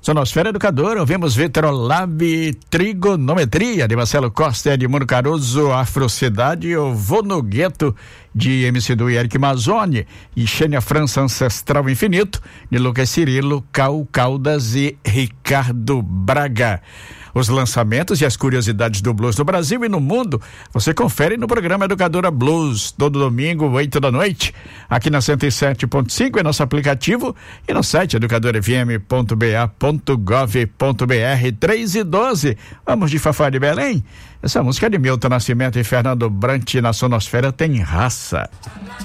Sonosfera Educadora, ouvimos Vitrolab, Trigonometria, de Marcelo Costa, Edmundo Caruso, Afrocidade, Eu Vou no Gueto, de MC Du e Eric Mazzoni, e Xênia França, Ancestral Infinito, de Lucas Cirilo, Cal Caldas e Ricardo Braga. Os lançamentos e as curiosidades do blues no Brasil e no mundo, você confere no programa Educadora Blues, todo domingo, 8 da noite, aqui na 107.5, é nosso aplicativo, e no site educadorfm.ba.gov.br. 3:12. Vamos de Fafá de Belém? Essa música é de Milton Nascimento e Fernando Brant, na Sonosfera Tem Raça.